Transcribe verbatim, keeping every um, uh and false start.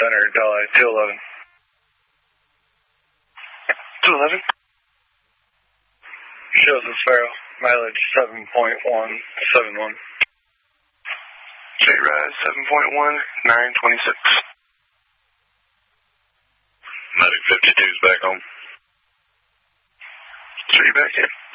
Center, Delhi, two eleven. two eleven. Shows the Sparrow, mileage seven point one seven one. J-Rise seven point one nine twenty-six. Medic fifty-two's back home. So you back in?